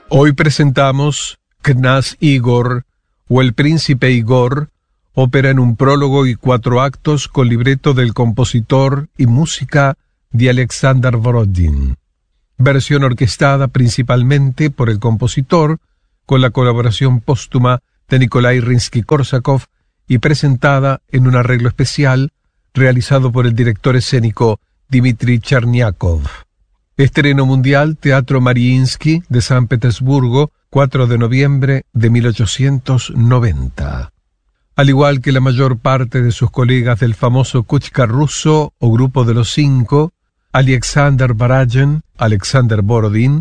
Hoy presentamos Knyaz Igor o El Príncipe Igor, ópera en un prólogo y 4 actos con libreto del compositor y música de Alexander Borodin. Versión orquestada principalmente por el compositor, con la colaboración póstuma de Nikolai Rimsky-Korsakov y presentada en un arreglo especial realizado por el director escénico Dmitri Chernyakov. Estreno mundial, Teatro Mariinsky de San Petersburgo, 4 de noviembre de 1890. Al igual que la mayor parte de sus colegas del famoso Kuchka ruso o Grupo de los Cinco, Alexander Barajan, Alexander Borodin,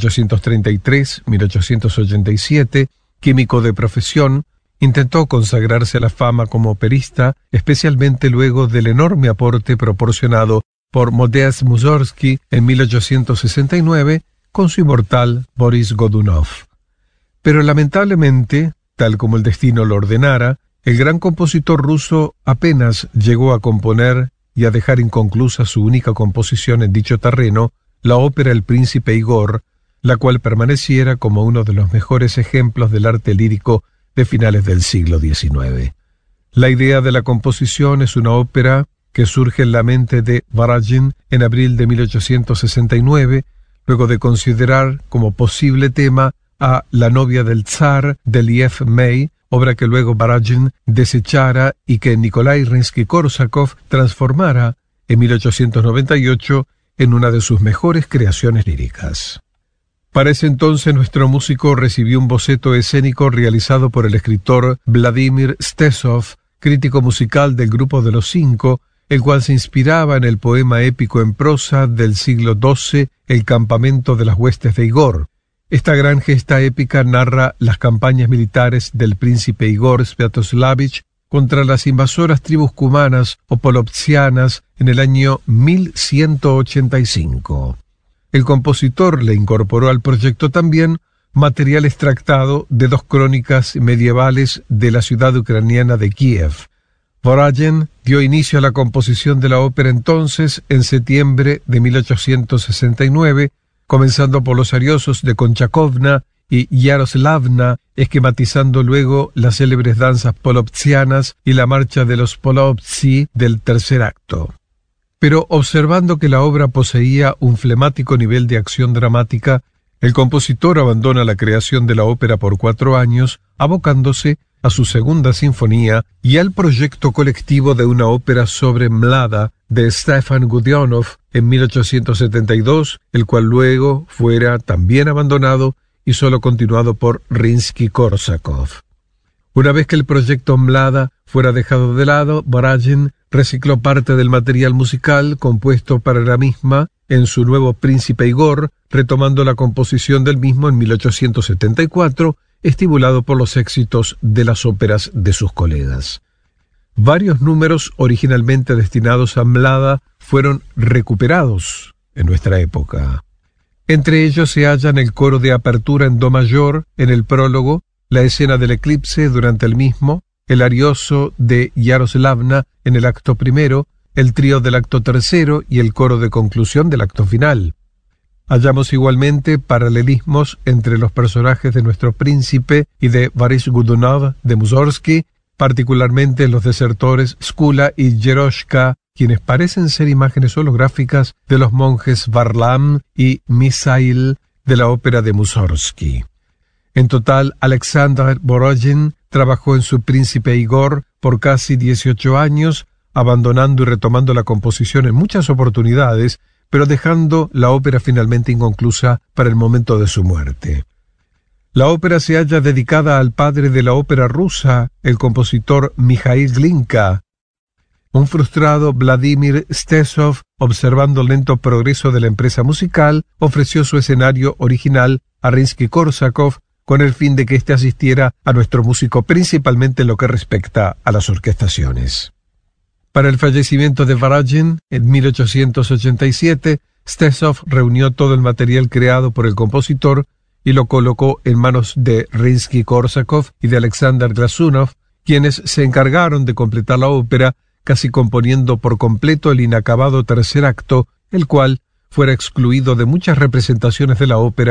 1833-1887, químico de profesión, intentó consagrarse a la fama como operista, especialmente luego del enorme aporte proporcionado por Modest Mussorgsky en 1869 con su inmortal Boris Godunov. Pero lamentablemente, tal como el destino lo ordenara, el gran compositor ruso apenas llegó a componer y a dejar inconclusa su única composición en dicho terreno, la ópera El Príncipe Igor, la cual permaneciera como uno de los mejores ejemplos del arte lírico de finales del siglo XIX. La idea de la composición es una ópera que surge en la mente de Barajan en abril de 1869, luego de considerar como posible tema a La novia del zar de Liev May, obra que luego Barajan desechara y que Nikolai Rimsky-Korsakov transformara en 1898 en una de sus mejores creaciones líricas. Para ese entonces nuestro músico recibió un boceto escénico realizado por el escritor Vladimir Stesov, crítico musical del Grupo de los Cinco, el cual se inspiraba en el poema épico en prosa del siglo XII, El campamento de las huestes de Igor. Esta gran gesta épica narra las campañas militares del príncipe Igor Sviatoslavich contra las invasoras tribus cumanas o polovtsianas en el año 1185. El compositor le incorporó al proyecto también material extractado de 2 crónicas medievales de la ciudad ucraniana de Kiev. Barajan dio inicio a la composición de la ópera entonces en septiembre de 1869, comenzando por los ariosos de Konchakovna y Yaroslavna, esquematizando luego las célebres danzas polovtsianas y la marcha de los polovtsi del tercer acto. Pero observando que la obra poseía un flemático nivel de acción dramática, el compositor abandona la creación de la ópera por 4 años, abocándose a su segunda sinfonía y al proyecto colectivo de una ópera sobre Mlada de Stefan Gudionov en 1872, el cual luego fuera también abandonado y solo continuado por Rimsky-Korsakov. Una vez que el proyecto Mlada fuera dejado de lado, Barajan recicló parte del material musical compuesto para la misma en su nuevo Príncipe Igor, retomando la composición del mismo en 1874, estimulado por los éxitos de las óperas de sus colegas. Varios números originalmente destinados a Mlada fueron recuperados en nuestra época. Entre ellos se hallan el coro de apertura en do mayor en el prólogo, la escena del eclipse durante el mismo, el arioso de Yaroslavna en el acto primero, el trío del acto tercero y el coro de conclusión del acto final. Hallamos igualmente paralelismos entre los personajes de nuestro príncipe y de Boris Godunov de Mussorgsky, particularmente los desertores Skula y Yeroshka, quienes parecen ser imágenes holográficas de los monjes Varlam y Misail de la ópera de Mussorgsky. En total, Alexander Borodin trabajó en su Príncipe Igor por casi 18 años, abandonando y retomando la composición en muchas oportunidades, pero dejando la ópera finalmente inconclusa para el momento de su muerte. La ópera se halla dedicada al padre de la ópera rusa, el compositor Mikhail Glinka. Un frustrado Vladimir Stesov, observando el lento progreso de la empresa musical, ofreció su escenario original a Rimsky-Korsakov con el fin de que éste asistiera a nuestro músico principalmente en lo que respecta a las orquestaciones. Para el fallecimiento de Barajan, en 1887, Stesov reunió todo el material creado por el compositor y lo colocó en manos de Rimsky-Korsakov y de Alexander Glazunov, quienes se encargaron de completar la ópera, casi componiendo por completo el inacabado tercer acto, el cual fuera excluido de muchas representaciones de la ópera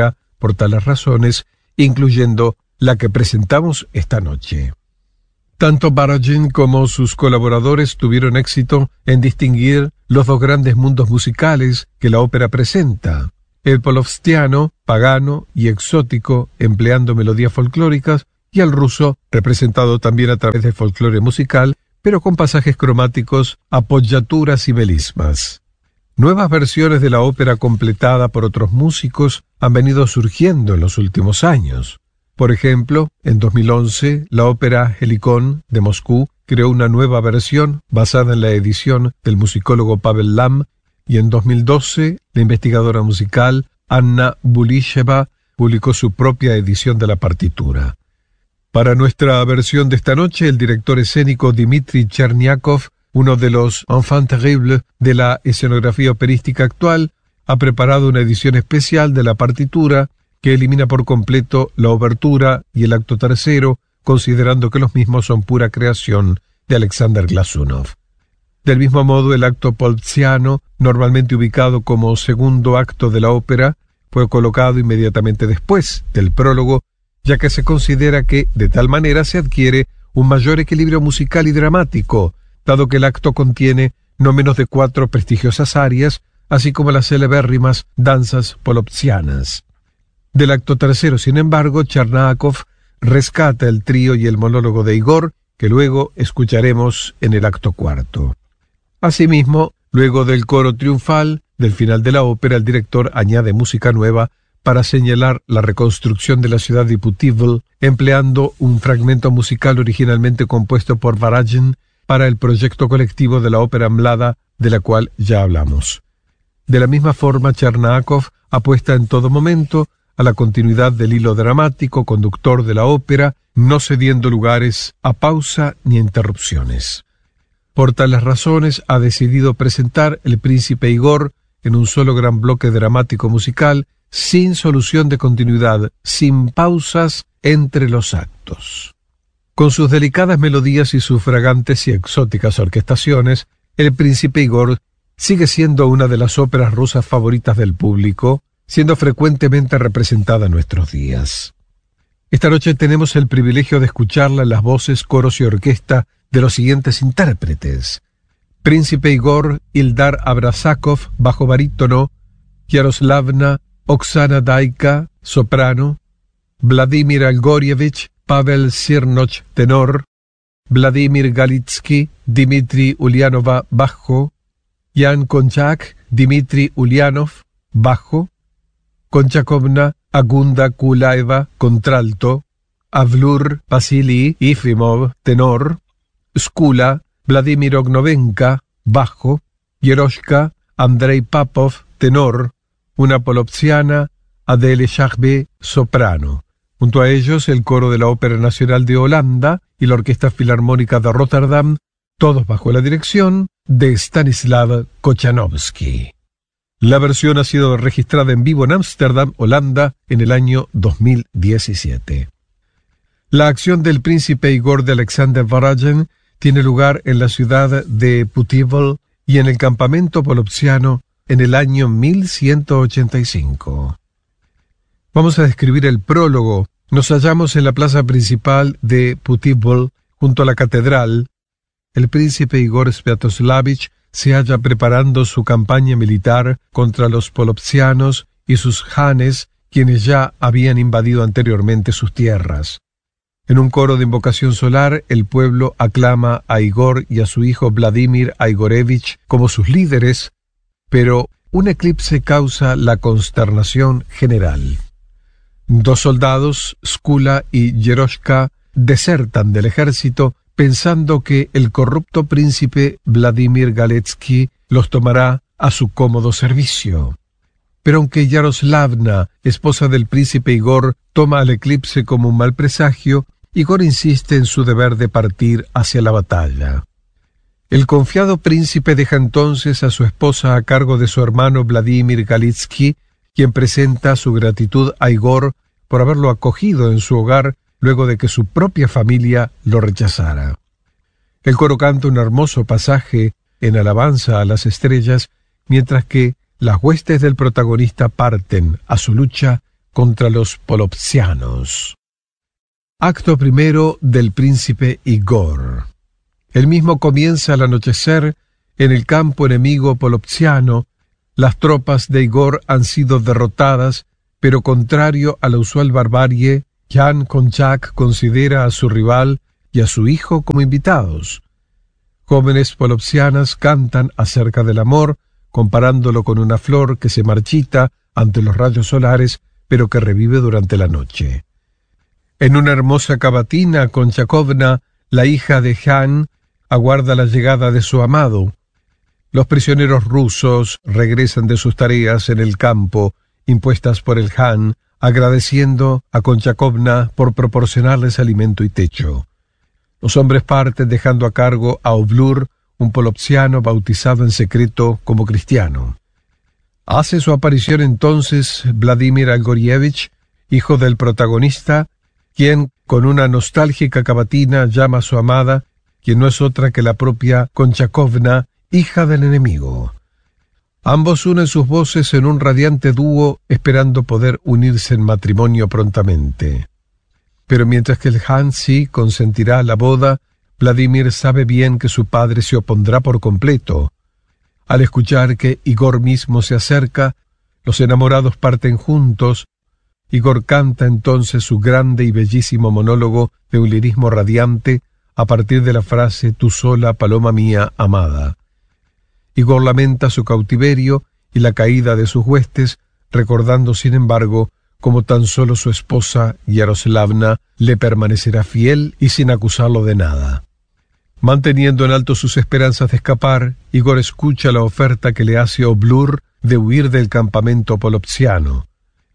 por tales razones, incluyendo la que presentamos esta noche. Tanto Barágin como sus colaboradores tuvieron éxito en distinguir los dos grandes mundos musicales que la ópera presenta: el polovstiano, pagano y exótico, empleando melodías folclóricas, y el ruso, representado también a través del folclore musical, pero con pasajes cromáticos, apoyaturas y melismas. Nuevas versiones de la ópera completada por otros músicos han venido surgiendo en los últimos años. Por ejemplo, en 2011, la ópera Helicón de Moscú creó una nueva versión basada en la edición del musicólogo Pavel Lam, y en 2012, la investigadora musical Anna Bulisheva publicó su propia edición de la partitura. Para nuestra versión de esta noche, el director escénico Dmitri Cherniakov, uno de los enfants terribles de la escenografía operística actual, ha preparado una edición especial de la partitura que elimina por completo la obertura y el acto tercero, considerando que los mismos son pura creación de Alexander Glazunov. Del mismo modo, el acto polovstiano, normalmente ubicado como segundo acto de la ópera, fue colocado inmediatamente después del prólogo, ya que se considera que de tal manera se adquiere un mayor equilibrio musical y dramático, dado que el acto contiene no menos de 4 prestigiosas arias, así como las celebérrimas danzas polovstianas. Del acto tercero, sin embargo, Cherniakov rescata el trío y el monólogo de Igor, que luego escucharemos en el acto cuarto. Asimismo, luego del coro triunfal, del final de la ópera, el director añade música nueva para señalar la reconstrucción de la ciudad de Putivl, empleando un fragmento musical originalmente compuesto por Barágin para el proyecto colectivo de la ópera Mlada, de la cual ya hablamos. De la misma forma, Cherniakov apuesta en todo momento a la continuidad del hilo dramático conductor de la ópera, no cediendo lugares a pausa ni interrupciones. Por tales razones ha decidido presentar El Príncipe Igor en un solo gran bloque dramático musical, sin solución de continuidad, sin pausas entre los actos. Con sus delicadas melodías y sus fragantes y exóticas orquestaciones, El Príncipe Igor sigue siendo una de las óperas rusas favoritas del público, siendo frecuentemente representada en nuestros días. Esta noche tenemos el privilegio de escucharla en las voces, coros y orquesta de los siguientes intérpretes: Príncipe Igor, Ildar Abrasakov, bajo barítono; Yaroslavna Oksana Daika, soprano; Vladimir Algorievich, Pavel Sirnoch, tenor; Vladimir Galitsky, Dmitri Ulyanova, bajo; Jan Konchak, Dmitri Ulyanov, bajo; Konchakovna Agunda Kulaeva, contralto; Avlur Vasily Ifimov, tenor; Skula Vladimir Ognovenka, bajo; Yeroshka Andrei Papov, tenor; una polovstiana Adele Shachbe, soprano. Junto a ellos el coro de la Ópera Nacional de Holanda y la Orquesta Filarmónica de Rotterdam, todos bajo la dirección de Stanislav Kochanovsky. La versión ha sido registrada en vivo en Ámsterdam, Holanda, en el año 2017. La acción del Príncipe Igor de Alexander Barágin tiene lugar en la ciudad de Putivl y en el campamento polovstiano en el año 1185. Vamos a describir el prólogo. Nos hallamos en la plaza principal de Putivl, junto a la catedral. El príncipe Igor Sviatoslavich se halla preparando su campaña militar contra los polovstianos y sus janes, quienes ya habían invadido anteriormente sus tierras. En un coro de invocación solar, el pueblo aclama a Igor y a su hijo Vladimir Igorevich como sus líderes, pero un eclipse causa la consternación general. 2 soldados, Skula y Yeroshka, desertan del ejército pensando que el corrupto príncipe Vladimir Galetsky los tomará a su cómodo servicio. Pero aunque Yaroslavna, esposa del príncipe Igor, toma al eclipse como un mal presagio, Igor insiste en su deber de partir hacia la batalla. El confiado príncipe deja entonces a su esposa a cargo de su hermano Vladimir Galitsky, quien presenta su gratitud a Igor por haberlo acogido en su hogar luego de que su propia familia lo rechazara. El coro canta un hermoso pasaje en alabanza a las estrellas, mientras que las huestes del protagonista parten a su lucha contra los polovtsianos. Acto primero del príncipe Igor. El mismo comienza al anochecer en el campo enemigo polovtsiano. Las tropas de Igor han sido derrotadas, pero contrario a la usual barbarie, Jan Konchak considera a su rival y a su hijo como invitados. Jóvenes polovtsianas cantan acerca del amor, comparándolo con una flor que se marchita ante los rayos solares, pero que revive durante la noche. En una hermosa cavatina, Konchakovna, la hija de Jan, aguarda la llegada de su amado. Los prisioneros rusos regresan de sus tareas en el campo, impuestas por el Jan, agradeciendo a Konchakovna por proporcionarles alimento y techo. Los hombres parten dejando a cargo a Oblur, un polovtsiano bautizado en secreto como cristiano. Hace su aparición entonces Vladimir Algorievich, hijo del protagonista, quien con una nostálgica cavatina llama a su amada, quien no es otra que la propia Konchakovna, hija del enemigo. Ambos unen sus voces en un radiante dúo, esperando poder unirse en matrimonio prontamente. Pero mientras que el Jan sí consentirá la boda, Vladimir sabe bien que su padre se opondrá por completo. Al escuchar que Igor mismo se acerca, los enamorados parten juntos. Igor canta entonces su grande y bellísimo monólogo de un lirismo radiante a partir de la frase «Tú sola, paloma mía, amada». Igor lamenta su cautiverio y la caída de sus huestes, recordando, sin embargo, cómo tan solo su esposa, Yaroslavna, le permanecerá fiel y sin acusarlo de nada. Manteniendo en alto sus esperanzas de escapar, Igor escucha la oferta que le hace Oblur de huir del campamento polovtsiano.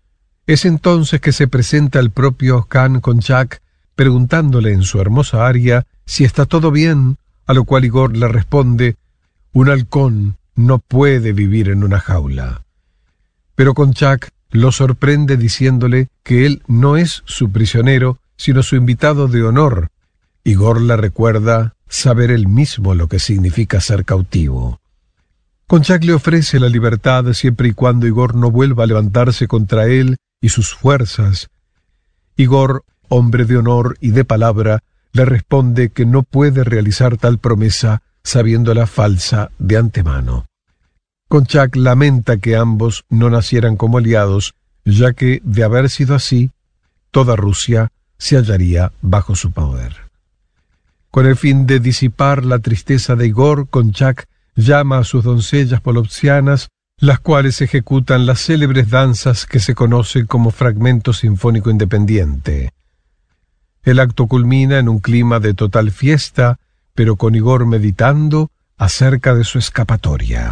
Es entonces que se presenta el propio Jan Konchak, preguntándole en su hermosa aria si está todo bien, a lo cual Igor le responde: «Un halcón no puede vivir en una jaula». Pero Konchak lo sorprende diciéndole que él no es su prisionero, sino su invitado de honor. Igor le recuerda saber él mismo lo que significa ser cautivo. Konchak le ofrece la libertad siempre y cuando Igor no vuelva a levantarse contra él y sus fuerzas. Igor, hombre de honor y de palabra, le responde que no puede realizar tal promesa sabiéndola falsa de antemano. Konchak lamenta que ambos no nacieran como aliados, ya que, de haber sido así, toda Rusia se hallaría bajo su poder. Con el fin de disipar la tristeza de Igor, Konchak llama a sus doncellas polovtsianas, las cuales ejecutan las célebres danzas que se conocen como fragmento sinfónico independiente. El acto culmina en un clima de total fiesta, pero con Igor meditando acerca de su escapatoria.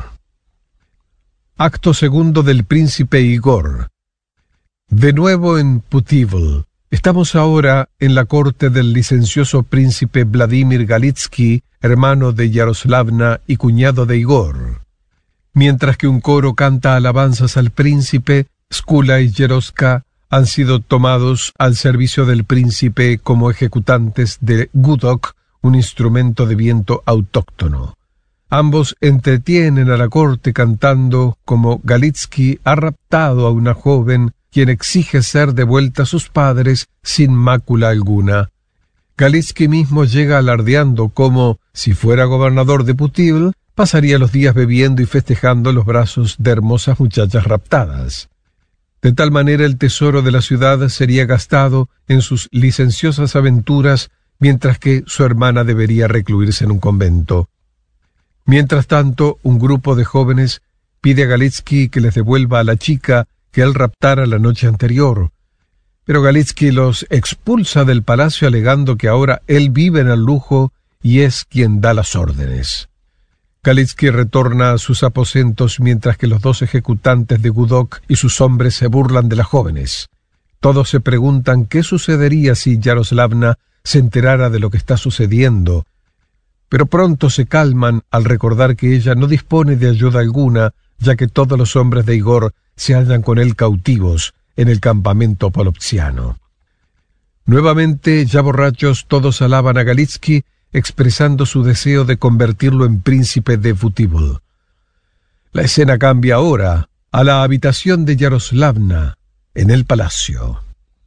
Acto segundo del príncipe Igor. De nuevo en Putivl. Estamos ahora en la corte del licencioso príncipe Vladimir Galitsky, hermano de Yaroslavna y cuñado de Igor. Mientras que un coro canta alabanzas al príncipe, Skula y Yeroska han sido tomados al servicio del príncipe como ejecutantes de gudok, un instrumento de viento autóctono. Ambos entretienen a la corte cantando como Galitsky ha raptado a una joven quien exige ser devuelta a sus padres sin mácula alguna. Galitsky mismo llega alardeando como, si fuera gobernador de Putivl, pasaría los días bebiendo y festejando los brazos de hermosas muchachas raptadas. De tal manera el tesoro de la ciudad sería gastado en sus licenciosas aventuras, mientras que su hermana debería recluirse en un convento. Mientras tanto, un grupo de jóvenes pide a Galitsky que les devuelva a la chica que él raptara la noche anterior, pero Galitsky los expulsa del palacio alegando que ahora él vive en el lujo y es quien da las órdenes. Galitsky retorna a sus aposentos mientras que los dos ejecutantes de gudok y sus hombres se burlan de las jóvenes. Todos se preguntan qué sucedería si Yaroslavna se enterara de lo que está sucediendo, pero pronto se calman al recordar que ella no dispone de ayuda alguna, ya que todos los hombres de Igor se hallan con él cautivos en el campamento polovtsiano. Nuevamente, ya borrachos, todos alaban a Galitsky, expresando su deseo de convertirlo en príncipe de Putivl. La escena cambia ahora a la habitación de Yaroslavna. en el palacio.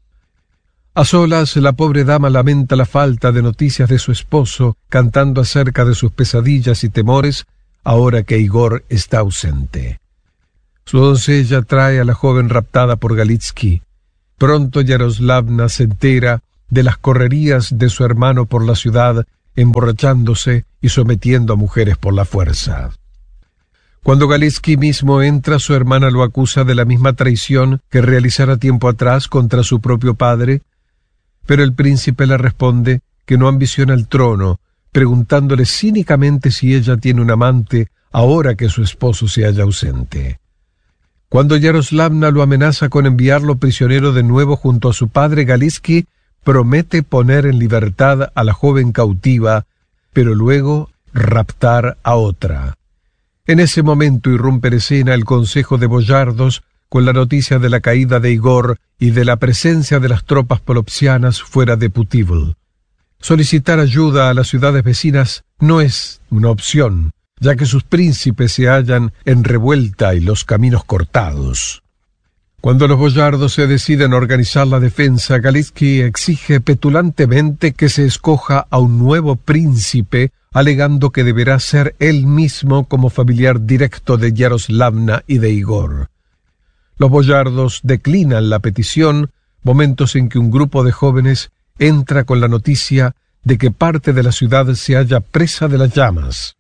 A solas, la pobre dama lamenta la falta de noticias de su esposo, cantando acerca de sus pesadillas y temores, ahora que Igor está ausente. Su doncella trae a la joven raptada por Galitzki. Pronto Yaroslavna se entera de las correrías de su hermano por la ciudad, emborrachándose y sometiendo a mujeres por la fuerza. Cuando Galitzki mismo entra, su hermana lo acusa de la misma traición que realizara tiempo atrás contra su propio padre, pero el príncipe le responde que no ambiciona el trono, preguntándole cínicamente si ella tiene un amante ahora que su esposo se halla ausente. Cuando Yaroslavna lo amenaza con enviarlo prisionero de nuevo junto a su padre, Galitzki promete poner en libertad a la joven cautiva, pero luego raptar a otra. En ese momento irrumpe en escena el consejo de boyardos con la noticia de la caída de Igor y de la presencia de las tropas polopsianas fuera de Putíbl. Solicitar ayuda a las ciudades vecinas no es una opción, ya que sus príncipes se hallan en revuelta y los caminos cortados. Cuando los boyardos se deciden a organizar la defensa, Galitzki exige petulantemente que se escoja a un nuevo príncipe, alegando que deberá ser él mismo como familiar directo de Yaroslavna y de Igor. Los boyardos declinan la petición, momentos en que un grupo de jóvenes entra con la noticia de que parte de la ciudad se halla presa de las llamas.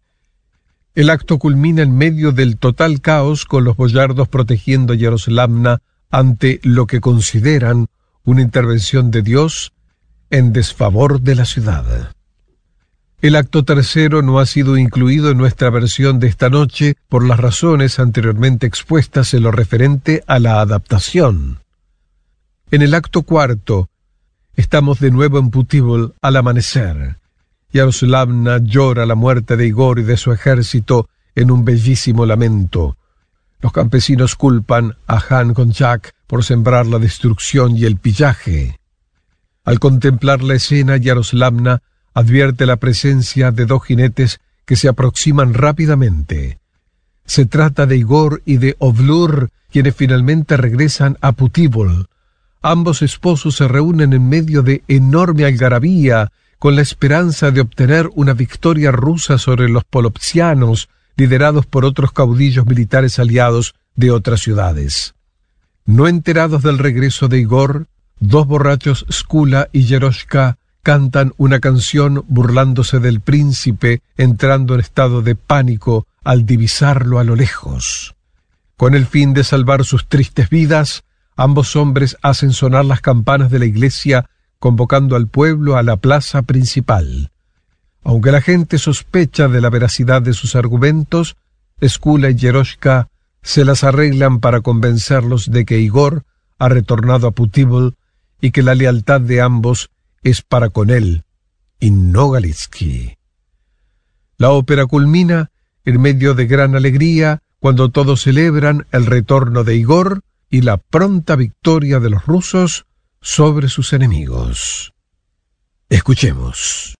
El acto culmina en medio del total caos, con los boyardos protegiendo a Yaroslavna ante lo que consideran una intervención de Dios en desfavor de la ciudad. El acto tercero no ha sido incluido en nuestra versión de esta noche por las razones anteriormente expuestas en lo referente a la adaptación. En el acto cuarto estamos de nuevo en Putíbl al amanecer. Yaroslavna llora la muerte de Igor y de su ejército en un bellísimo lamento. Los campesinos culpan a Han Konchak por sembrar la destrucción y el pillaje. Al contemplar la escena, Yaroslavna advierte la presencia de dos jinetes que se aproximan rápidamente. Se trata de Igor y de Ovlur, quienes finalmente regresan a Putíbl. Ambos esposos se reúnen en medio de enorme algarabía, con la esperanza de obtener una victoria rusa sobre los polopsianos, liderados por otros caudillos militares aliados de otras ciudades. No enterados del regreso de Igor, dos borrachos, Skula y Yeroshka, cantan una canción burlándose del príncipe, entrando en estado de pánico al divisarlo a lo lejos. Con el fin de salvar sus tristes vidas, ambos hombres hacen sonar las campanas de la iglesia, convocando al pueblo a la plaza principal. Aunque la gente sospecha de la veracidad de sus argumentos, Skula y Yeroshka se las arreglan para convencerlos de que Igor ha retornado a Putíbl y que la lealtad de ambos es para con él y no Galitzki. La ópera culmina en medio de gran alegría cuando todos celebran el retorno de Igor y la pronta victoria de los rusos sobre sus enemigos. Escuchemos.